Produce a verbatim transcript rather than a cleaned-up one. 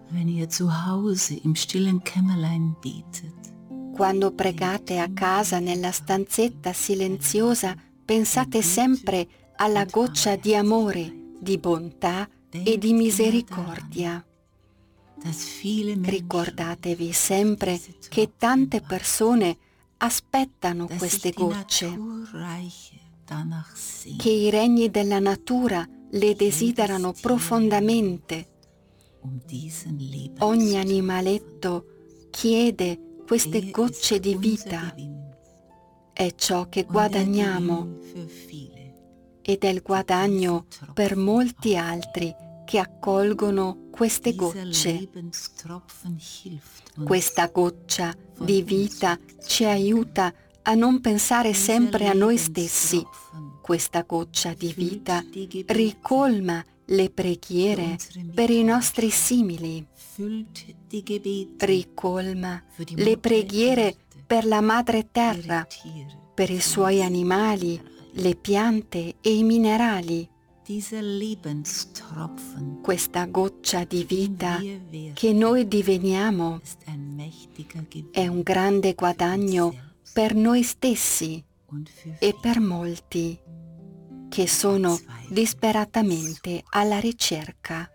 Wenn ihr zu Hause im stillen Kämmerlein betet, Quando pregate a casa nella stanzetta silenziosa, pensate sempre alla goccia di amore, di bontà e di misericordia. dass viele Menschen, Ricordatevi sempre che tante persone aspettano dass queste sich die gocce, Naturreiche danach sehen, che i regni della natura le desiderano profondamente. um diesen Ogni Lebenstropfen. animaletto chiede queste Er gocce ist di unser vita. Gewinn È ciò che und der guadagniamo Gewinn für viele. ed è il guadagno per molti altri che accolgono queste Dieser gocce. Lebenstropfen hilft uns. Questa goccia di vita ci aiuta a non pensare Dieser sempre a noi stessi. Lebenstropfen Questa goccia di vita füllt die Gebete ricolma le preghiere für unsere per i Mitmenschen. nostri simili, Füllt die Gebete ricolma für die le Mutter preghiere Erde, per la madre ihre terra, Tiere, per i suoi Pflanzen, animali, Mineralien. le piante e i minerali. Dieser Lebenstropfen, Questa goccia di den vita wir werden, che noi diveniamo ist ein mächtiger Gewinn è un grande für guadagno uns selbst per noi stessi und für e viele. per molti che sono disperatamente alla ricerca